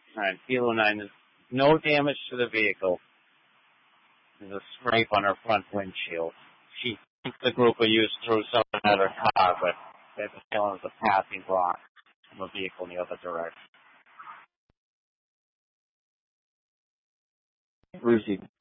Alright, Kilo 9, there's no damage to the vehicle. There's a scrape on her front windshield. She thinks the group of youths threw something at her car, but they have a feeling it was a passing rock from a vehicle in the other direction. Lucy